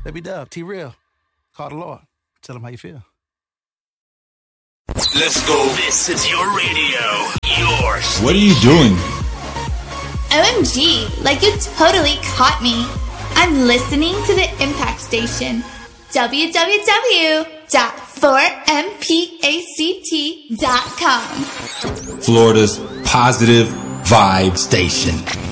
Baby Dub, T-Real. Call the Lord. Tell him how you feel. Let's go. This is your radio. Your station. What are you doing? OMG, like you totally caught me. I'm listening to the Impact Station. www.4mpact.com. Florida's positive vibe station.